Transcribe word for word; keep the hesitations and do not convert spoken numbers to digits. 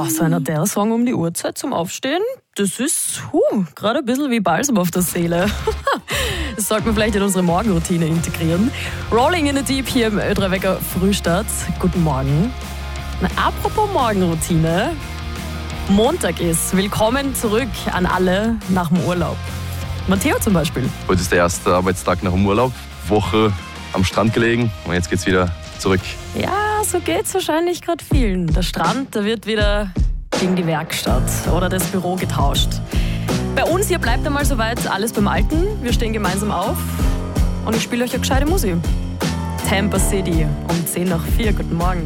so einer der Song um die Uhrzeit zum Aufstehen, das ist huh, gerade ein bisschen wie Balsam auf der Seele. Das sollten wir vielleicht in unsere Morgenroutine integrieren. Rolling in the Deep hier im Ö drei Wecker Frühstart. Guten Morgen. Na, apropos Morgenroutine. Montag ist. Willkommen zurück an alle nach dem Urlaub. Matteo zum Beispiel. Heute ist der erste Arbeitstag nach dem Urlaub. Woche am Strand gelegen und jetzt geht's wieder zurück. Ja, so geht's wahrscheinlich gerade vielen. Der Strand, der wird wieder gegen die Werkstatt oder das Büro getauscht. Bei uns hier bleibt einmal soweit alles beim Alten. Wir stehen gemeinsam auf und ich spiele euch eine gescheite Musik. Tampa City um zehn nach vier. Guten Morgen.